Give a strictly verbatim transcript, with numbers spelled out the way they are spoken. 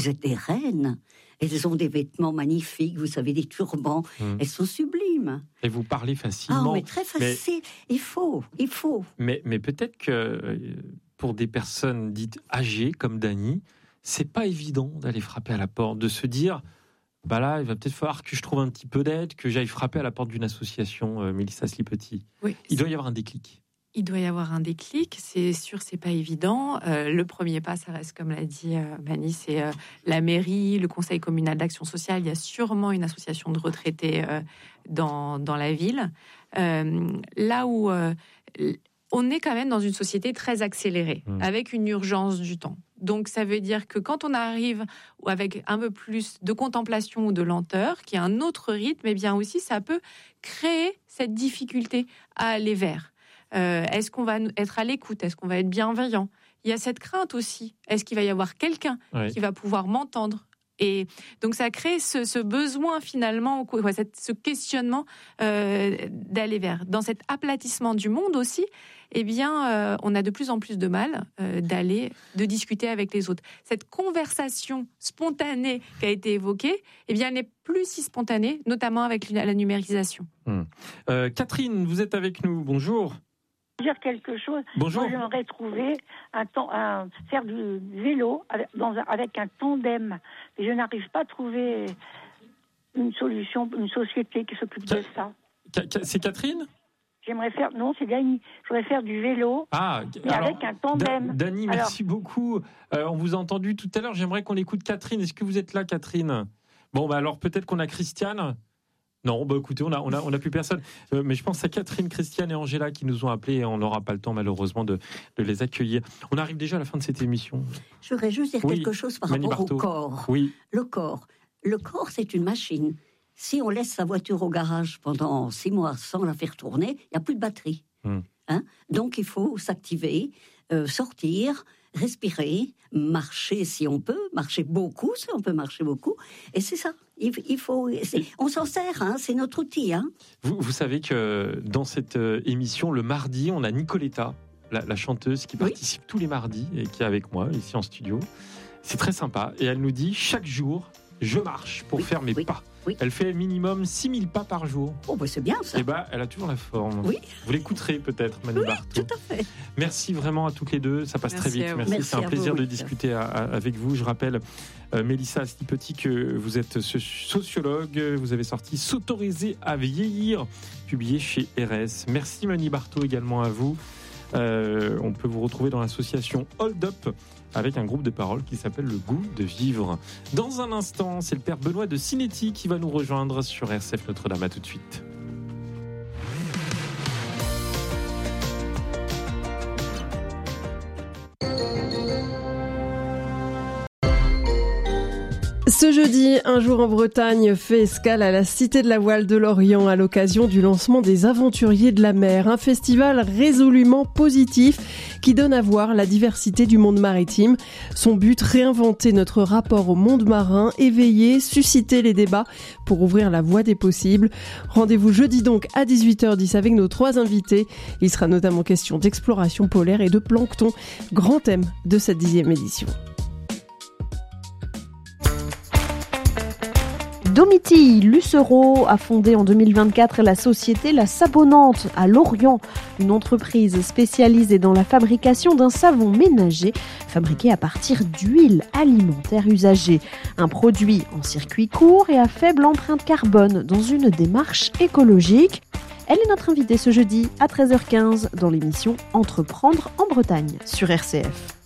Vous êtes des reines. Elles ont des vêtements magnifiques, vous savez, des turbans. Mmh. Elles sont sublimes. Et vous parlez facilement. Ah, mais très facile. Mais... Il faut, il faut. Mais, mais peut-être que pour des personnes dites âgées comme Dany, c'est pas évident d'aller frapper à la porte, de se dire, bah là, il va peut-être falloir que je trouve un petit peu d'aide, que j'aille frapper à la porte d'une association, euh, Mélissa Slipetti. Oui, il doit y avoir un déclic. Il doit y avoir un déclic, c'est sûr, c'est pas évident. Euh, le premier pas, ça reste, comme l'a dit euh, Mani, c'est euh, la mairie, le conseil communal d'action sociale. Il y a sûrement une association de retraités euh, dans, dans la ville. Euh, là où euh, on est quand même dans une société très accélérée, mmh. avec une urgence du temps. Donc, ça veut dire que quand on arrive avec un peu plus de contemplation ou de lenteur, qui a un autre rythme, eh bien aussi, ça peut créer cette difficulté à aller vers. Euh, est-ce qu'on va être à l'écoute? Est-ce qu'on va être bienveillant? Il y a cette crainte aussi. Est-ce qu'il va y avoir quelqu'un oui. qui va pouvoir m'entendre? Et donc, ça crée ce, ce besoin, finalement, ce questionnement euh, d'aller vers. Dans cet aplatissement du monde aussi, eh bien, euh, on a de plus en plus de mal euh, d'aller, de discuter avec les autres. Cette conversation spontanée qui a été évoquée, eh bien, elle n'est plus si spontanée, notamment avec la numérisation. Hum. Euh, Catherine, vous êtes avec nous. Bonjour. Dire quelque chose. Bonjour. Moi, j'aimerais trouver un, un faire du vélo avec, dans un, avec un tandem. Et je n'arrive pas à trouver une solution, une société qui s'occupe Ca- de ça. C'est Catherine? J'aimerais faire, non, c'est Dany. J'aimerais faire du vélo, ah, mais alors, avec un tandem. Da- Dany, merci alors, beaucoup. Euh, on vous a entendu tout à l'heure. J'aimerais qu'on écoute Catherine. Est-ce que vous êtes là, Catherine? Bon, bah alors peut-être qu'on a Christiane. Non, bah écoutez, on a, on a, on a plus personne. Euh, mais je pense à Catherine, Christiane et Angela qui nous ont appelés et on n'aura pas le temps malheureusement de, de les accueillir. On arrive déjà à la fin de cette émission. Je voudrais juste dire oui, quelque chose par Mani rapport Barthaud. au corps. Oui. Le corps. Le corps, c'est une machine. Si on laisse sa voiture au garage pendant six mois sans la faire tourner, il n'y a plus de batterie. Hum. Hein? Donc il faut s'activer, euh, sortir, respirer, marcher si on peut, marcher beaucoup si on peut marcher beaucoup. Et c'est ça. Il, il faut, c'est, on s'en sert, hein, c'est notre outil. Hein. Vous, vous savez que dans cette émission, le mardi, on a Nicoletta, la, la chanteuse qui participe oui. tous les mardis et qui est avec moi ici en studio. C'est très sympa. Et elle nous dit, chaque jour, je marche pour oui, faire mes oui, pas. Oui. Elle fait minimum six mille pas par jour. Oh, bah c'est bien ça. Et bah, elle a toujours la forme. Oui. Vous l'écouterez peut-être, Mani oui, Barthaud. Tout à fait. Merci vraiment à toutes les deux. Ça passe Merci très vite. Merci. Merci. C'est un plaisir vous, de oui. discuter à, à, avec vous. Je rappelle, euh, Mélissa Slipetti, que vous êtes sociologue. Vous avez sorti S'autoriser à vieillir, publié chez R S. Merci Mani Barthaud également à vous. Euh, on peut vous retrouver dans l'association Hold Up avec un groupe de paroles qui s'appelle Le Goût de Vivre. Dans un instant, c'est le père Benoît de Cinéti qui va nous rejoindre sur R C F Notre-Dame. À tout de suite. Ce jeudi, Un jour en Bretagne fait escale à la Cité de la Voile de Lorient à l'occasion du lancement des Aventuriers de la Mer, un festival résolument positif qui donne à voir la diversité du monde maritime. Son but, réinventer notre rapport au monde marin, éveiller, susciter les débats pour ouvrir la voie des possibles. Rendez-vous jeudi donc à dix-huit heures dix avec nos trois invités. Il sera notamment question d'exploration polaire et de plancton, grand thème de cette dixième édition. Domitille Lucero a fondé en deux mille vingt-quatre la société La Savonnante à Lorient, une entreprise spécialisée dans la fabrication d'un savon ménager fabriqué à partir d'huile alimentaire usagée. Un produit en circuit court et à faible empreinte carbone dans une démarche écologique. Elle est notre invitée ce jeudi à treize heures quinze dans l'émission Entreprendre en Bretagne sur R C F.